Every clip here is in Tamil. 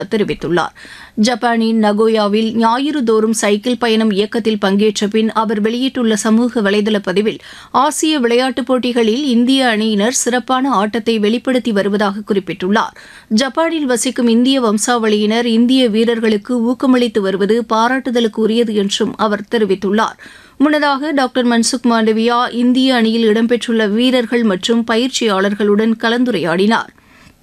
தெரிவித்துள்ளார். ஜப்பானின் நகோயாவில் ஞாயிறு தோறும் சைக்கிள் பயணம் இயக்கத்தில் பங்கேற்ற பின் அவர் வெளியிட்டுள்ள சமூக வலைதள பதிவில் ஆசிய விளையாட்டுப் போட்டிகளில் இந்திய அணியினர் சிறப்பான ஆட்டத்தை வெளிப்படுத்தி வருவதாக குறிப்பிட்டுள்ளார். ஜப்பானில் வசிக்கும் இந்திய வம்சாவளியினர் இந்திய வீரர்களுக்கு ஊக்கமளித்து வருவது பாராட்டுதலுக்கு உரியது என்றும் அவர் தெரிவித்துள்ளார். முன்னதாக டாக்டர் மன்சுக் மாண்டவியா இந்திய அணியில் இடம்பெற்றுள்ள வீரர்கள் மற்றும் பயிற்சியாளர்களுடன் கலந்துரையாடினார்.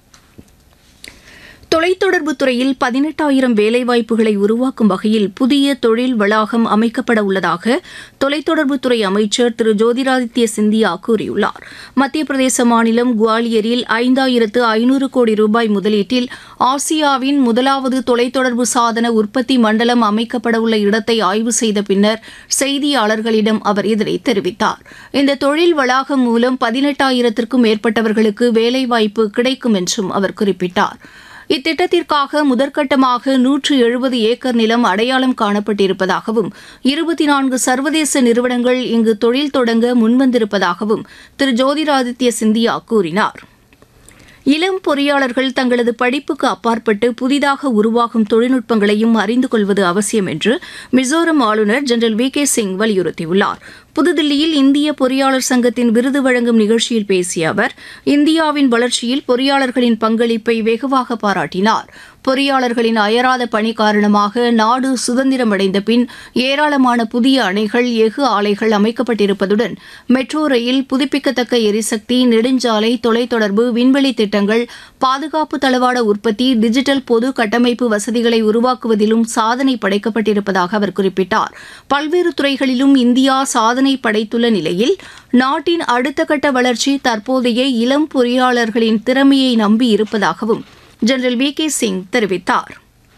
தொலைத்தொடர்புத் துறையில் 18,000 வேலைவாய்ப்புகளை உருவாக்கும் வகையில் புதிய தொழில் வளாகம் அமைக்கப்பட உள்ளதாக தொலைத்தொடர்புத்துறை அமைச்சர் திரு ஜோதிராதித்ய சிந்தியா கூறியுள்ளார். மத்திய பிரதேச மாநிலம் குவாலியரில் 5,500 கோடி ரூபாய் முதலீட்டில் ஆசியாவின் முதலாவது தொலைத்தொடர்பு சாதன உற்பத்தி மண்டலம் அமைக்கப்பட உள்ள இடத்தை ஆய்வு செய்த பின்னர் செய்தியாளர்களிடம் அவர் இதனை தெரிவித்தார். இந்த தொழில் வளாகம் மூலம் 18,000க்கும் மேற்பட்டவர்களுக்கு வேலைவாய்ப்பு கிடைக்கும் என்றும் அவர் குறிப்பிட்டார். இத்திட்டத்திற்காக முதற்கட்டமாக 170 ஏக்கர் நிலம் அடையாளம் காணப்பட்டிருப்பதாகவும் 24 சர்வதேச நிறுவனங்கள் இங்கு தொழில் தொடங்க முன்வந்திருப்பதாகவும் திரு ஜோதிராதித்ய சிந்தியா கூறினார். இளம் பொறியாளர்கள் தங்களது படிப்புக்கு அப்பாற்பட்டு புதிதாக உருவாகும் தொழில்நுட்பங்களையும் அறிந்து கொள்வது அவசியம் என்று மிசோரம் ஆளுநர் ஜெனரல் வி.கே. சிங் வலியுறுத்தியுள்ளார். புதுதில்லியில் இந்திய பொறியாளர் சங்கத்தின் விருது வழங்கும் நிகழ்ச்சியில் பேசிய அவர் இந்தியாவின் வளர்ச்சியில் பொறியாளர்களின் பங்களிப்பை வெகுவாக பாராட்டினார். பொறியாளர்களின் அயராத பணி காரணமாக நாடு சுதந்திரமடைந்த பின் ஏராளமான புதிய அணைகள், எஃகு ஆலைகள் அமைக்கப்பட்டிருப்பதுடன் மெட்ரோ ரயில், புதுப்பிக்கத்தக்க எரிசக்தி, நெடுஞ்சாலை, தொலைத்தொடர்பு, விண்வெளி திட்டங்கள், பாதுகாப்பு தளவாட உற்பத்தி, டிஜிட்டல் பொது கட்டமைப்பு வசதிகளை உருவாக்குவதிலும் சாதனை படைக்கப்பட்டிருப்பதாக அவர் குறிப்பிட்டார். பல்வேறு துறைகளிலும் இந்தியா சாதனை படைத்துள்ள நிலையில் நாட்டின் அடுத்த கட்ட வளர்ச்சி தற்போதைய இளம் பொறியாளர்களின் திறமையை நம்பி இருப்பதாகவும் ஜெனரல் வி.கே. சிங் தெரிவித்தார்.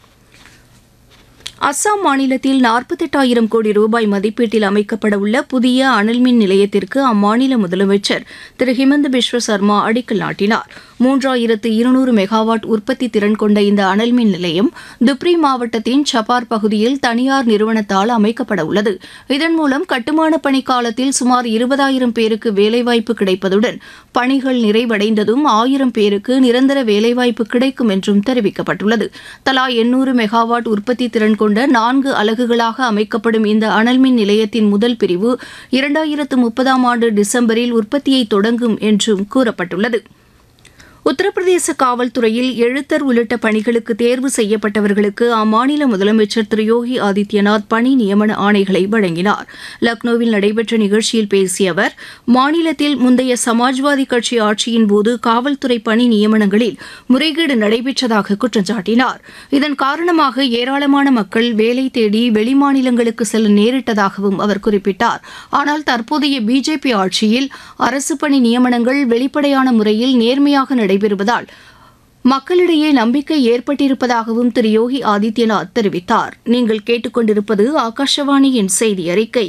அஸ்ஸாம் மாநிலத்தில் 48,000 கோடி ரூபாய் மதிப்பீட்டில் அமைக்கப்பட உள்ள புதிய அனல்மின் நிலையத்திற்கு அம்மாநில முதலமைச்சர் திரு ஹிமந்த பிஸ்வ சர்மா அடிக்கல் நாட்டினார். 3,200 மெகாவாட் உற்பத்தி திறன் கொண்ட இந்த அனல்மின் நிலையம் துப்ரி மாவட்டத்தின் சபார் பகுதியில் தனியார் நிறுவனத்தால் அமைக்கப்பட உள்ளது. இதன் மூலம் கட்டுமான பணி காலத்தில் சுமார் 20,000 பேருக்கு வேலைவாய்ப்பு கிடைப்பதுடன் பணிகள் நிறைவடைந்ததும் 1,000 பேருக்கு நிரந்தர வேலைவாய்ப்பு கிடைக்கும் என்றும் தெரிவிக்கப்பட்டுள்ளது. தலா 800 மெகாவாட் உற்பத்தி திறன் கொண்ட 4 அலகுகளாக அமைக்கப்படும் இந்த அனல்மின் நிலையத்தின் முதல் பிரிவு 2030ஆம் ஆண்டு டிசம்பரில் உற்பத்தியை தொடங்கும் என்றும் கூறப்பட்டுள்ளது. உத்தரப்பிரதேச காவல்துறையில் எழுத்தர் உள்ளிட்ட பணிகளுக்கு தேர்வு செய்யப்பட்டவர்களுக்கு அம்மாநில முதலமைச்சர் திரு யோகி ஆதித்யநாத் பணி நியமன ஆணைகளை வழங்கினார். லக்னோவில் நடைபெற்ற நிகழ்ச்சியில் பேசிய அவர் மாநிலத்தில் முந்தைய சமாஜ்வாதி கட்சி ஆட்சியின் போது காவல்துறை பணி நியமனங்களில் முறைகேடு நடைபெற்றதாக குற்றம் சாட்டினார். இதன் காரணமாக ஏராளமான மக்கள் வேலை தேடி வெளிமாநிலங்களுக்கு செல்ல நேரிட்டதாகவும் அவர் குறிப்பிட்டார். ஆனால் தற்போதைய பிஜேபி ஆட்சியில் அரசு பணி நியமனங்கள் வெளிப்படையான முறையில் நேர்மையாக நடைபெறுவதால் மக்களிடையே நம்பிக்கை ஏற்பட்டிருப்பதாகவும் திரு யோகி ஆதித்யநாத் தெரிவித்தார். நீங்கள் கேட்டுக்கொண்டிருப்பது ஆகாஷவாணியின் செய்தி அறிக்கை.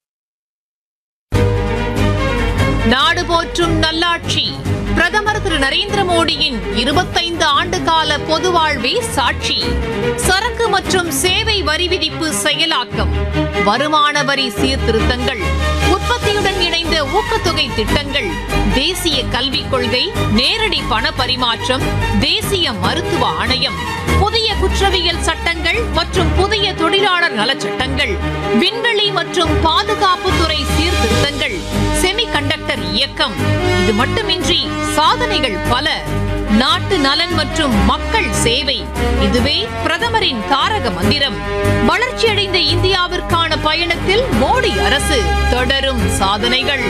நாடு போற்றும் நல்லாட்சி பிரதமர் திரு நரேந்திர மோடியின் 25 ஆண்டு கால பொது வாழ்வே சாட்சி. சரக்கு மற்றும் சேவை வரி விதிப்பு செயலாக்கம், வருமான வரி சீர்திருத்தங்கள், உற்பத்தியுடன் இணைந்த ஊக்கத்தொகை திட்டங்கள், தேசிய கல்விக் கொள்கை, நேரடி பண பரிமாற்றம், தேசிய மருத்துவ ஆணையம், புதிய குற்றவியல் சட்டங்கள் மற்றும் புதிய தொழிலாளர் நலச்சட்டங்கள், விண்வெளி மற்றும் பாதுகாப்புத்துறை சீர்திருத்தங்கள், செமிகண்டக்டர் இயக்கம். இது மட்டுமின்றி சாதனைகள் பல. நாட்டு நலன் மற்றும் மக்கள் சேவை, இதுவே பிரதமரின் தாரக மந்திரம். வளர்ச்சியடைந்த இந்தியாவிற்கான பயணத்தில் மோடி அரசு தொடரும் சாதனைகள்.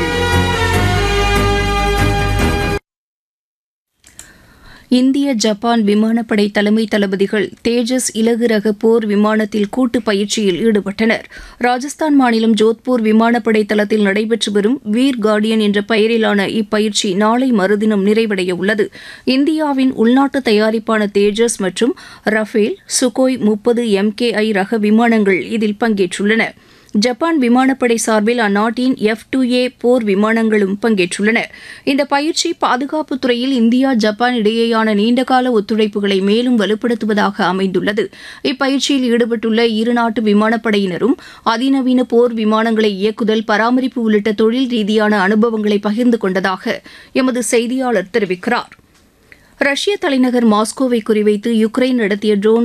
இந்திய ஜப்பான் விமானப்படை தலைமை தளபதிகள் தேஜஸ் இலகு ரக போர் விமானத்தில் கூட்டு பயிற்சியில் ஈடுபட்டனர். ராஜஸ்தான் மாநிலம் ஜோத்பூர் விமானப்படை தளத்தில் நடைபெற்று வரும் வீர் கார்டியன் என்ற பெயரிலான இப்பயிற்சி நாளை மறுதினம் நிறைவடைய உள்ளது. இந்தியாவின் உள்நாட்டு தயாரிப்பான தேஜஸ் மற்றும் ரஃபேல், சுகோய் 30 MKI ரக விமானங்கள் இதில் பங்கேற்றுள்ளன. ஜப்பான் விமானப்படை சார்பில் அந்நாட்டின் F-2A போர் விமானங்களும் பங்கேற்றுள்ளன. இந்த பயிற்சி பாதுகாப்புத் துறையில் இந்தியா ஜப்பான் இடையேயான நீண்டகால ஒத்துழைப்புகளை மேலும் வலுப்படுத்துவதாக அமைந்துள்ளது. இப்பயிற்சியில் ஈடுபட்டுள்ள இருநாட்டு விமானப்படையினரும் அதிநவீன போர் விமானங்களை இயக்குதல், பராமரிப்பு உள்ளிட்ட தொழில் ரீதியான அனுபவங்களை பகிர்ந்து கொண்டதாக எமது செய்தியாளர் தெரிவிக்கிறார். ரஷ்ய தலைநகர் மாஸ்கோவை குறிவைத்து யுக்ரைன் நடத்திய ட்ரோன்